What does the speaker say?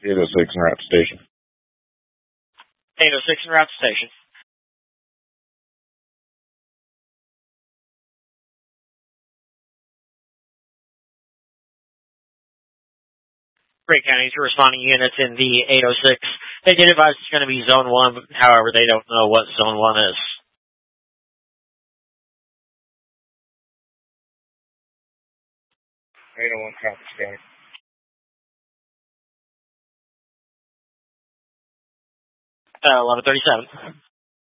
806 en route to station. 806 en route to station. Great County to responding units in the 806. They did advise it's going to be Zone 1, however, they don't know what Zone 1 is. Traffic scanning. 1137.